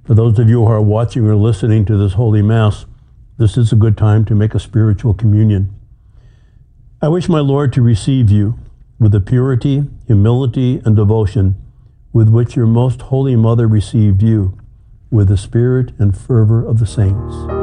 For those of you who are watching or listening to this Holy Mass, this is a good time to make a spiritual communion. I wish my Lord to receive you with the purity, humility, and devotion with which your most Holy Mother received you, with the spirit and fervor of the saints.